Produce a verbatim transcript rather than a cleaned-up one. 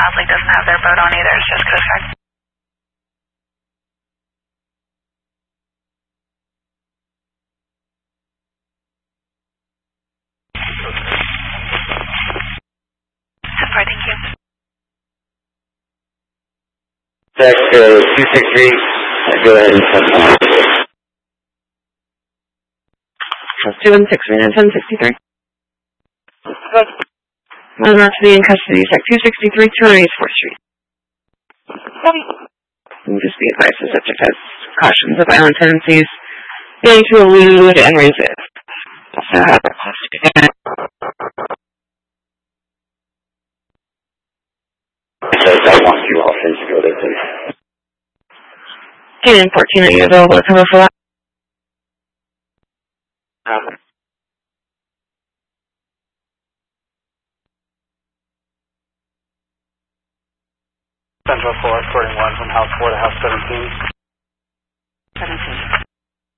sounds like doesn't have their boat on either. It's just Coast Guard. Support, thank you. Deck uh, two six three, go ahead and send them. two one six three nine seven sixty-three. I'm not to be in custody. Sec two sixty-three, two oh eight fourth Street. And just be advised the subject has cautions of violent tendencies, being to elude and resist. Also have a plastic. Says I want you all to go there, please. ten and fourteen, are you available to cover for that? Um, Central four, escorting one from house four to house seventeen.